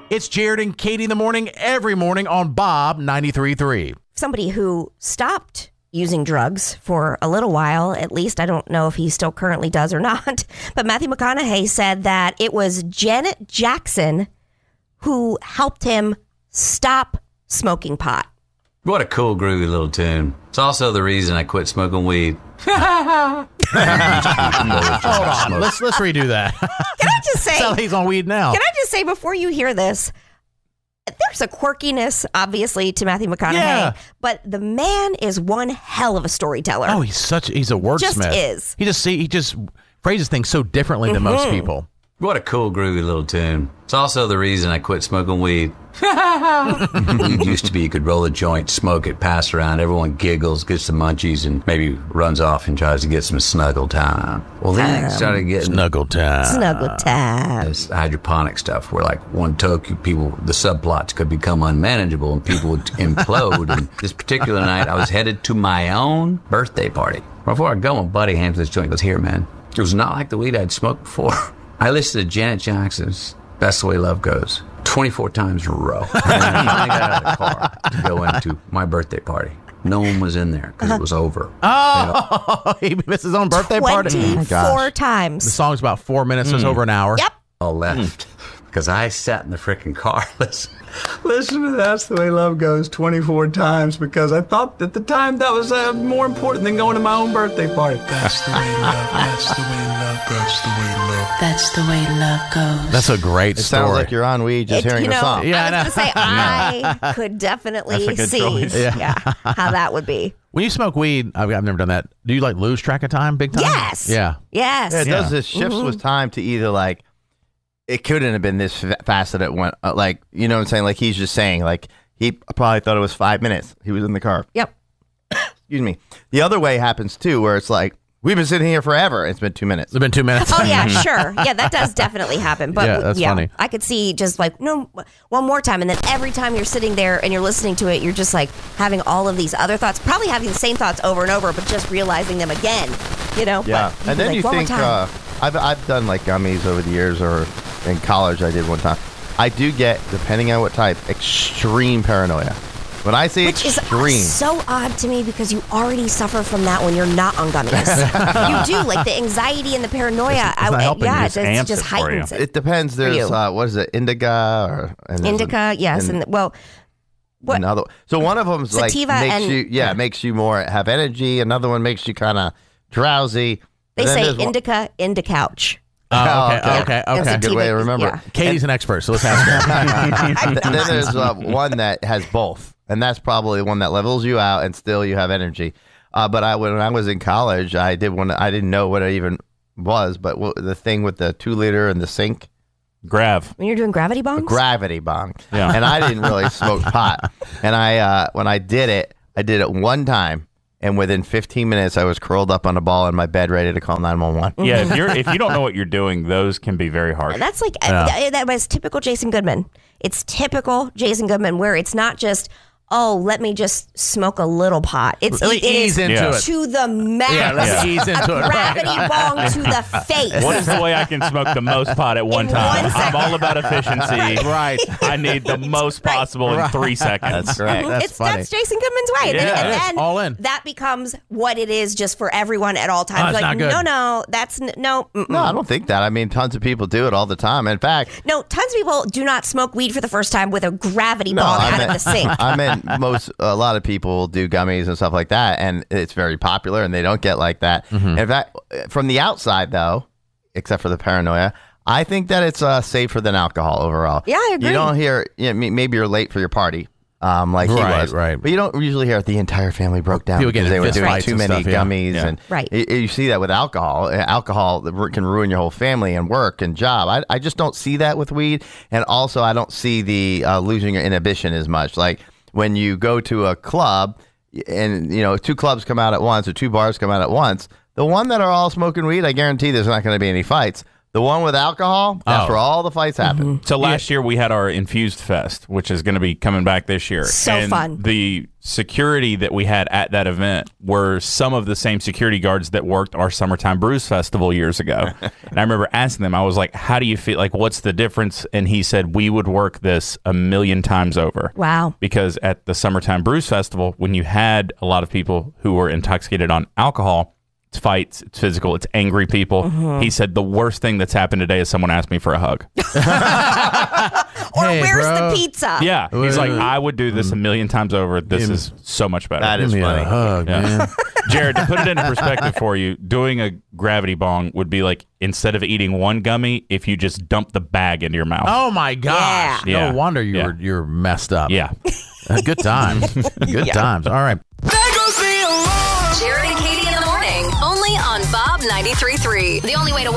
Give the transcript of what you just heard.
It's Jared and Katie in the morning, every morning on Bob 93.3. Somebody who stopped using drugs for a little while, at least. I don't know if he still currently does or not. But Matthew McConaughey said that it was Janet Jackson who helped him stop smoking pot. What a cool, groovy little tune. It's also the reason I quit smoking weed. Hold on. Let's redo that. Can I just say... Tell he's on weed now. Can I just say, before you hear this, there's a quirkiness, obviously, to Matthew McConaughey, Yeah. but the man is one hell of a storyteller. Oh, he's a wordsmith. Just is. He just phrases things so differently than most people. What a cool, groovy little tune. It's also the reason I quit smoking weed. It used to be you could roll a joint, smoke it, pass around, everyone giggles, gets the munchies, and maybe runs off and tries to get some snuggle time. Well, then it started getting Snuggle time. Snuggle time. this hydroponic stuff where, like, one toke, the subplots could become unmanageable and people would implode. And this particular night, I was headed to my own birthday party. Before I go, my buddy hands me this joint and goes, "Here, man." It was not like the weed I'd smoked before. I listened to Janet Jackson's That's the Way Love Goes 24 times in a row. And I finally got out of the car to go into my birthday party. No one was in there because it was over. Oh, he missed his own birthday party. 24 times. The song's about 4 minutes, so it's over an hour. Yep. All left because I sat in the freaking car. Listen to That's the Way Love Goes 24 times because I thought at the time that was more important than going to my own birthday party. That's the way love, that's the way love, that's the way love. That's the way love goes. That's a great It story. sounds like you're on weed just hearing the song. Yeah, I was going to say, I could definitely That's a good see choice. how that would be. When you smoke weed, I've never done that. Do you like lose track of time big time? Yes. Yeah. Yes. Yeah, it does. This shifts with time to either like, it couldn't have been this fast that it went. Like, you know what I'm saying? Like, he's just saying, like, he probably thought it was 5 minutes. He was in the car. Yep. Excuse me. The other way happens too, where it's like, we've been sitting here forever. It's been 2 minutes. It's been 2 minutes. Oh, yeah, sure. Yeah, that does definitely happen. But Yeah, that's funny. I could see just like, no, one more time. And then every time you're sitting there and you're listening to it, you're just like having all of these other thoughts, probably having the same thoughts over and over, but just realizing them again, you know? Yeah. But And then like, you one more think, time. I've done like gummies over the years, or in college I did one time. I do get, depending on what type, extreme paranoia. When I say Which extreme. is so odd to me because you already suffer from that when you're not on gummies. You do, like the anxiety and the paranoia. It's not helping you. Yeah, Just it amps just it for you. heightens it. It depends. There's, you. what is it, indica? Indica, yes. And well, what? Another, so one of them's like Sativa makes and- you, makes you more have energy. Another one makes you kind of drowsy. They And then say there's one- indica, indica-couch. Oh, okay. And That's a good way to remember. Yeah. Katie's an expert, so let's ask her. And then there's one that has both, and that's probably the one that levels you out and still you have energy. But when I was in college, I did one. I didn't know what it even was, but the thing with the 2 liter and the sink, Grav. When you're doing gravity a bongs? gravity bong. Yeah. And I didn't really smoke pot. And I when I did it one time. And within 15 minutes, I was curled up on a ball in my bed, ready to call 911. Yeah, if you don't know what you're doing, those can be very harsh. That's like, that was typical Jason Goodman. It's typical Jason Goodman where it's not just, oh, let me just smoke a little pot. It's Let me it is ease into Yeah. it. to the max. Yeah, let's ease into a it. gravity bong to the face. What is the way I can smoke the most pot at one In time? 1 second. I'm all about efficiency. Right. I need the most possible in 3 seconds. That's right. That's funny. That's Jason Goodman's way. And then, Yeah, and it is. then All in. that becomes what it is just for everyone at all times. Oh, it's like, not good. no, that's no. Mm-mm. No, I don't think that. I mean, tons of people do it all the time. In fact, No, tons of people do not smoke weed for the first time with a gravity bong out of the sink. I meant a lot of people do gummies and stuff like that, and it's very popular, and they don't get like that. In fact, from the outside, though, except for the paranoia, I think that it's safer than alcohol overall. Yeah, I agree. You don't hear, maybe you're late for your party, like he Right, was, right. but you don't usually hear the entire family broke down People get because they in were fist doing fights too and many stuff, yeah. gummies, Yeah. and Right. you see that with alcohol. Alcohol can ruin your whole family and work and job. I just don't see that with weed, and also I don't see the losing your inhibition as much. Like when you go to a club, and 2 clubs come out at once or 2 bars come out at once, the one that are all smoking weed, I guarantee there's not going to be any fights. The one with alcohol, that's Oh. where all the fights happen. So last year we had our Infused Fest, which is going to be coming back this year. So and fun. The security that we had at that event were some of the same security guards that worked our Summertime Brews Festival years ago. And I remember asking them, I was like, how do you feel? Like, what's the difference? And he said, we would work this 1,000,000 times over. Wow. Because at the Summertime Brews Festival, when you had a lot of people who were intoxicated on alcohol, it's fights, it's physical, it's angry people. He said the worst thing that's happened today is someone asked me for a hug. Or Hey, where's bro. the pizza? Yeah, he's like, I would do this 1,000,000 times over. This is so much better. That is Give me funny. a hug, Yeah. man. Jared, to put it into perspective for you, doing a gravity bong would be like, instead of eating one gummy, if you just dump the bag into your mouth. Oh my gosh! Yeah. No wonder Yeah. you're messed up. Yeah. Good times. Good times. All right. Jared and Katie in the morning, only on Bob 93.3. The only way to